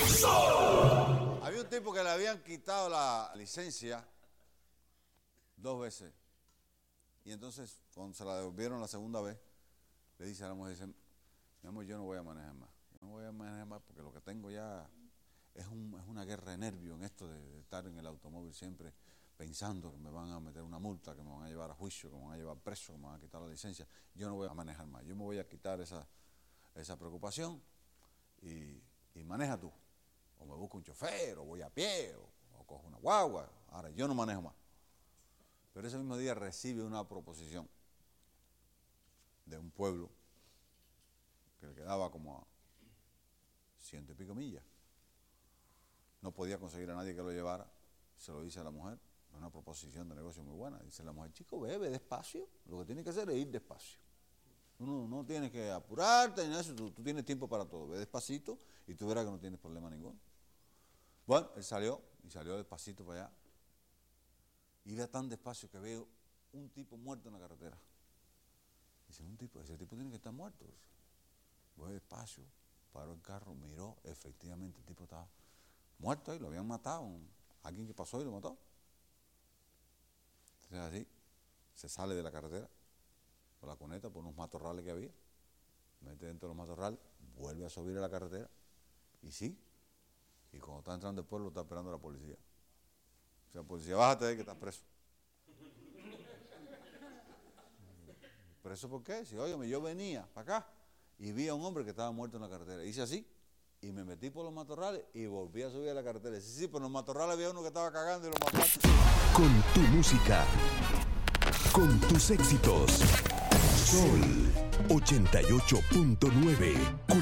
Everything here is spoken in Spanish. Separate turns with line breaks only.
Había un tipo que le habían quitado la licencia 2 veces. Y entonces, cuando se la devolvieron la segunda vez, le dice a la mujer, dice, mi amor, yo no voy a manejar más. Yo no voy a manejar más porque lo que tengo ya es una guerra de nervios en esto de estar en el automóvil siempre pensando que me van a meter una multa, que me van a llevar a juicio, que me van a llevar preso, que me van a quitar la licencia. Yo no voy a manejar más. Yo me voy a quitar esa preocupación y maneja tú. O me busco un chofer, o voy a pie, o cojo una guagua. Ahora, yo no manejo más. Pero ese mismo día recibe una proposición de un pueblo que le quedaba como a 100 y pico millas. No podía conseguir a nadie que lo llevara. Se lo dice a la mujer. Es una proposición de negocio muy buena. Dice la mujer, chico, bebe despacio. Lo que tienes que hacer es ir despacio. No tienes que apurarte ni eso. Tú tienes tiempo para todo. Ve despacito y tú verás que no tienes problema ninguno. Bueno, él salió despacito para allá. Iba tan despacio que veo un tipo muerto en la carretera. Dice, ese tipo tiene que estar muerto. Voy despacio, paró el carro, miró, efectivamente el tipo estaba muerto ahí, lo habían matado. Alguien que pasó y lo mató. Entonces así, se sale de la carretera, por la cuneta, por unos matorrales que había, mete dentro de los matorrales, vuelve a subir a la carretera, y sí, y cuando está entrando el pueblo está esperando a la policía. O sea, policía, bájate de ahí que estás preso. ¿Preso por qué? Si, óyeme, yo venía para acá y vi a un hombre que estaba muerto en la carretera. Hice así y me metí por los matorrales y volví a subir a la carretera. Sí, por los matorrales había uno que estaba cagando y lo mataste.
Con tu música, con tus éxitos. Sol 88.9.